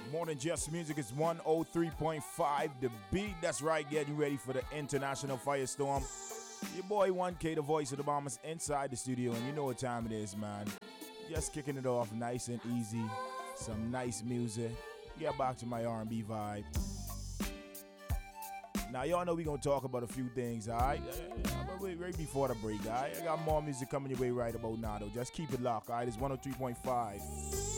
More than just music, it's 103.5. The beat, that's right, getting ready for the international firestorm. Your boy 1K, the voice of the Bombers, inside the studio, and you know what time it is, man. Just kicking it off nice and easy. Some nice music. Get back to my R&B vibe. Now, y'all know we gonna talk about a few things, alright? Right before the break, alright? I got more music coming your way right about now, though. Just keep it locked, alright? It's 103.5.